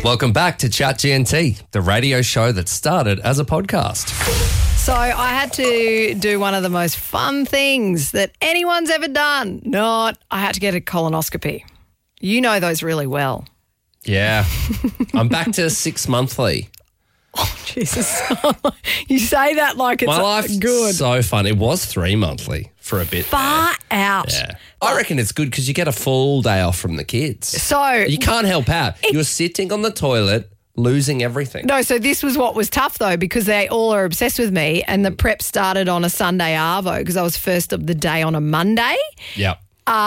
Welcome back to Chat GNT, the radio show that started as a podcast. So I had to do one of the most fun things that anyone's ever done. I had to get a colonoscopy. You know those really well. Yeah. I'm back to 6 monthly. Oh, Jesus. You say that like it's My life's good. so fun. It was 3 monthly for a bit. Far out. Yeah. I reckon it's good because you get a full day off from the kids. So You can't help out. You're sitting on the toilet, losing everything. No, so this was what was tough though, because they all are obsessed with me, and the prep started on a Sunday arvo because I was first of the day on a Monday. Yep.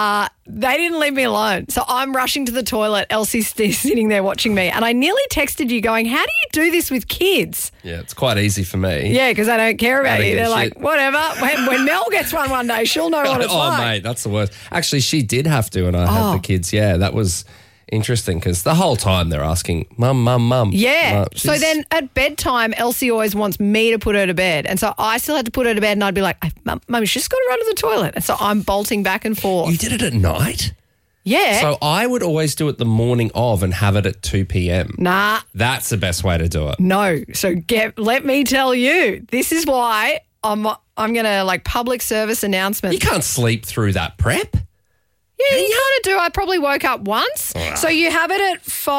They didn't leave me alone. So I'm rushing to the toilet. Elsie's sitting there watching me, and I nearly texted you going, how do you do this with kids? Yeah, it's quite easy for me. Yeah, because they don't care about don't you. give a They're like, shit. whatever. When Mel gets one day, she'll know what it's like. Mate, that's the worst. Actually, she did have to, and I had the kids. Yeah, that was interesting because the whole time they're asking, Mum, Mum, Mum. Yeah. She's- So then at bedtime, Elsie always wants me to put her to bed. And so I still had to put her to bed, and I'd be like, Mum, she's just got to run to the toilet. And so I'm bolting back and forth. You did it at night? Yeah. So I would always do it the morning of and have it at 2 p.m. Nah. That's the best way to do it. No. So let me tell you, this is why I'm going to public service announcement. You can't sleep through that prep. Yeah, you kind of do. I probably woke up once. So you have it at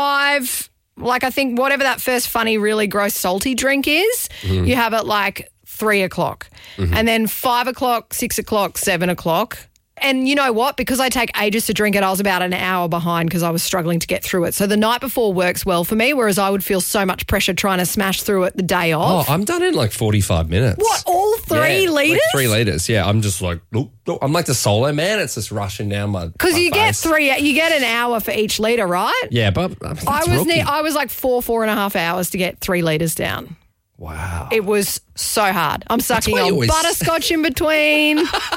5, I think whatever that first funny, really gross, salty drink is, you have it 3 o'clock. And then 5 o'clock, 6 o'clock, 7 o'clock. And you know what? Because I take ages to drink it, I was about an hour behind because I was struggling to get through it. So the night before works well for me, whereas I would feel so much pressure trying to smash through it the day off. Oh, I'm done in 45 minutes. What, all 3 litres? 3 litres, yeah. I'm just nope. I'm like the solo man. It's just rushing down my Because you get you get an hour for each litre, right? Yeah, but that's rookie. I was 4.5 hours to get 3 litres down. Wow. It was so hard. I'm sucking why you on always- butterscotch in between.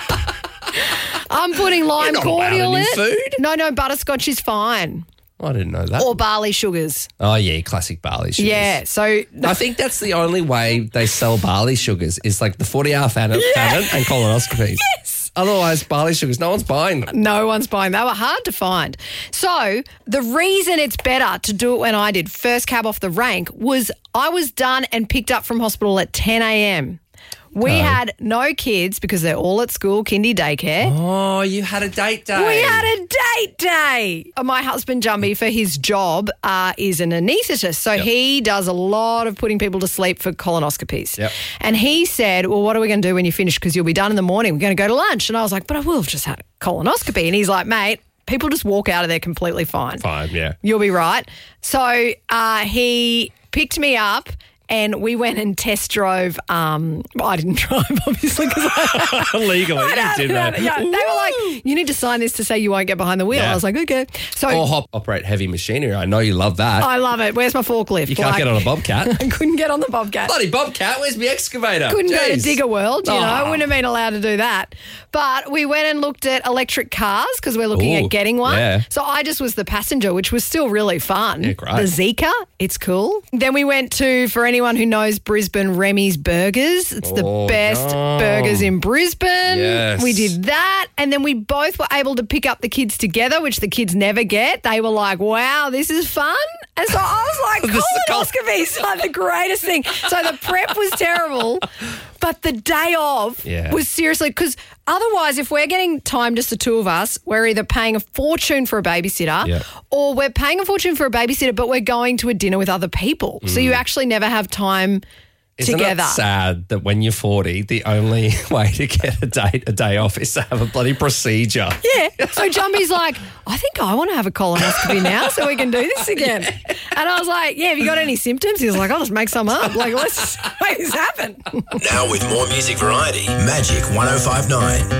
I'm putting lime You're not cordial in. allowed any food? No, butterscotch is fine. I didn't know that. Or barley sugars. Oh, yeah, classic barley sugars. Yeah, so I think that's the only way they sell barley sugars is the 40-hour famine and colonoscopies. Yes. Otherwise, barley sugars, no one's buying them. no one's buying. They were hard to find. So the reason it's better to do it when I did first cab off the rank was I was done and picked up from hospital at 10 a.m. We had no kids because they're all at school, kindy daycare. Oh, you had a date day. We had a date day. My husband, Jumby, for his job, is an anaesthetist. So he does a lot of putting people to sleep for colonoscopies. Yep. And he said, well, what are we going to do when you finish? Because you'll be done in the morning. We're going to go to lunch. And I was like, but I will have just had a colonoscopy. And he's like, mate, people just walk out of there completely fine. Fine, yeah. You'll be right. So he picked me up. And we went and test drove. I didn't drive, obviously, because Legally, you did that. Yeah, they were like, you need to sign this to say you won't get behind the wheel. Yeah. I was like, okay. So Or operate heavy machinery. I know you love that. I love it. Where's my forklift? You can't get on a bobcat. I couldn't get on the bobcat. Bloody bobcat, where's my excavator? Couldn't go to Jeez. Digger World, I Oh. wouldn't have been allowed to do that. But we went and looked at electric cars because we're looking Ooh, at getting one. yeah. So I just was the passenger, which was still really fun. Yeah, great. The Zika, it's cool. Then we went to, for anyone who knows Brisbane, Remy's Burgers. It's the best yum. burgers in Brisbane. Yes. We did that. And then we both were able to pick up the kids together, which the kids never get. They were like, wow, this is fun. And so I was like, This is the colonoscopy is the greatest thing. So the prep was terrible, but the day of was seriously, because otherwise, if we're getting time just the two of us, we're either paying a fortune for a babysitter or we're paying a fortune for a babysitter, but we're going to a dinner with other people. So you actually never have time Isn't together. it sad that when you're 40, the only way to get a day off is to have a bloody procedure? Yeah. So Jumby's like, I think I want to have a colonoscopy now so we can do this again. And I was like, yeah, have you got any symptoms? He was like, I'll just make some up. Let's just make this happen. Now with more music variety, Magic 105.9.